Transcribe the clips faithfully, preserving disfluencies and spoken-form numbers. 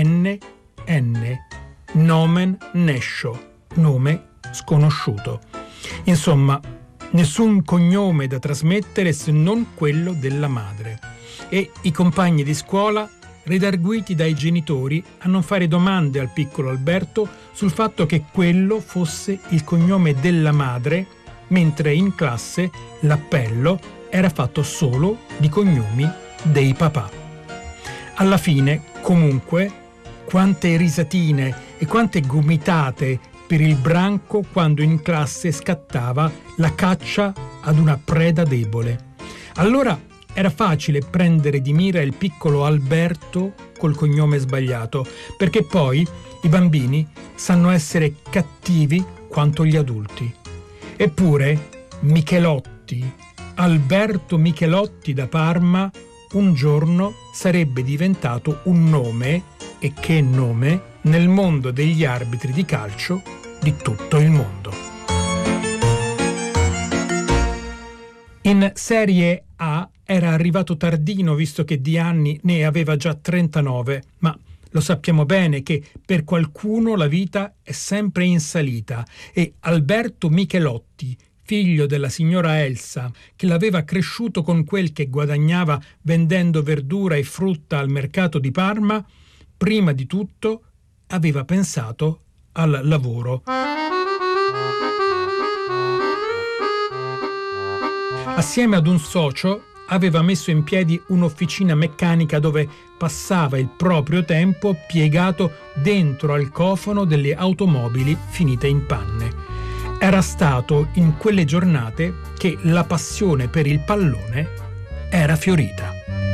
N N, nomen nescio, nome sconosciuto. Insomma, nessun cognome da trasmettere se non quello della madre. E i compagni di scuola, redarguiti dai genitori a non fare domande al piccolo Alberto sul fatto che quello fosse il cognome della madre, mentre in classe l'appello era fatto solo di cognomi dei papà. Alla fine, comunque, quante risatine e quante gomitate per il branco quando in classe scattava la caccia ad una preda debole. Allora era facile prendere di mira il piccolo Alberto col cognome sbagliato, perché poi i bambini sanno essere cattivi quanto gli adulti. Eppure Michelotti, Alberto Michelotti da Parma, un giorno sarebbe diventato un nome, e che nome, nel mondo degli arbitri di calcio di tutto il mondo. In Serie A era arrivato tardino, visto che di anni ne aveva già trentanove, ma lo sappiamo bene che per qualcuno la vita è sempre in salita e Alberto Michelotti, figlio della signora Elsa, che l'aveva cresciuto con quel che guadagnava vendendo verdura e frutta al mercato di Parma, prima di tutto aveva pensato al lavoro. Assieme ad un socio aveva messo in piedi un'officina meccanica dove passava il proprio tempo piegato dentro al cofano delle automobili finite in panne. Era stato in quelle giornate che la passione per il pallone era fiorita.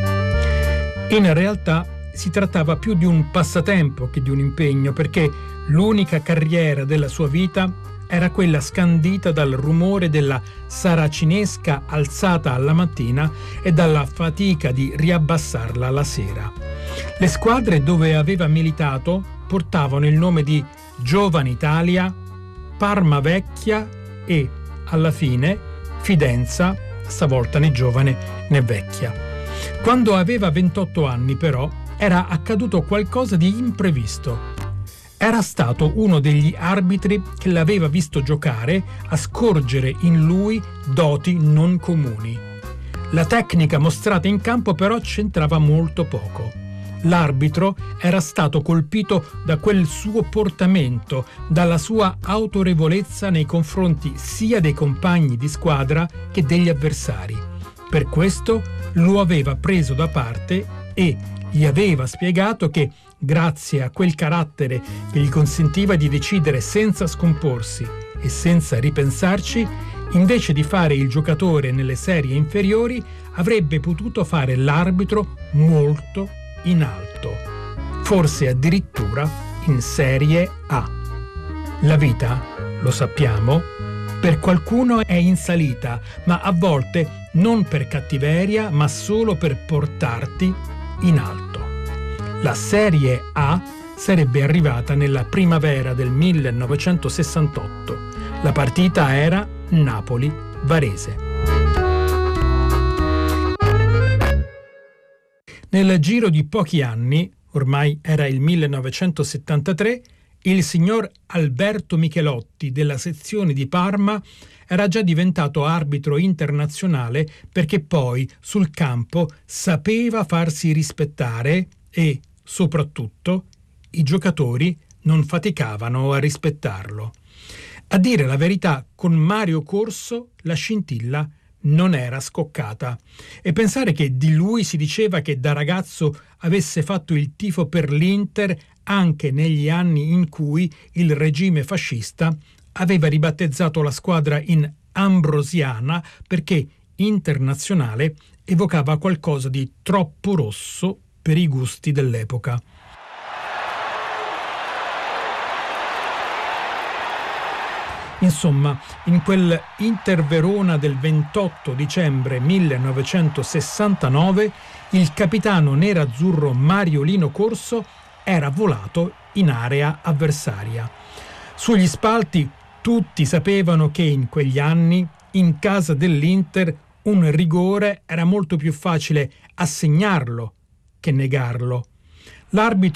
In realtà si trattava più di un passatempo che di un impegno, perché l'unica carriera della sua vita era quella scandita dal rumore della saracinesca alzata alla mattina e dalla fatica di riabbassarla la sera. Le squadre dove aveva militato portavano il nome di Giovane Italia, Parma Vecchia e, alla fine, Fidenza, stavolta né giovane né vecchia. Quando aveva ventotto anni, però, era accaduto qualcosa di imprevisto. Era stato uno degli arbitri che l'aveva visto giocare a scorgere in lui doti non comuni. La tecnica mostrata in campo però c'entrava molto poco. L'arbitro era stato colpito da quel suo portamento, dalla sua autorevolezza nei confronti sia dei compagni di squadra che degli avversari. Per questo lo aveva preso da parte e gli aveva spiegato che, grazie a quel carattere che gli consentiva di decidere senza scomporsi e senza ripensarci, invece di fare il giocatore nelle serie inferiori, avrebbe potuto fare l'arbitro molto in alto, forse addirittura in Serie A. La vita, lo sappiamo, per qualcuno è in salita, ma a volte non per cattiveria, ma solo per portarti in alto. La Serie A sarebbe arrivata nella primavera del millenovecentosessantotto. La partita era Napoli-Varese. Nel giro di pochi anni, ormai era il millenovecentosettantatré, il signor Alberto Michelotti della sezione di Parma era già diventato arbitro internazionale, perché poi sul campo sapeva farsi rispettare e, soprattutto, i giocatori non faticavano a rispettarlo. A dire la verità, con Mario Corso la scintilla non era scoccata. E pensare che di lui si diceva che da ragazzo avesse fatto il tifo per l'Inter anche negli anni in cui il regime fascista aveva ribattezzato la squadra in Ambrosiana, perché internazionale evocava qualcosa di troppo rosso per i gusti dell'epoca. Insomma, in quel Inter Verona del ventotto dicembre millenovecentosessantanove, il capitano nerazzurro Mariolino Corso era volato in area avversaria. Sugli spalti tutti sapevano che in quegli anni, in casa dell'Inter, un rigore era molto più facile assegnarlo che negarlo. L'arbitro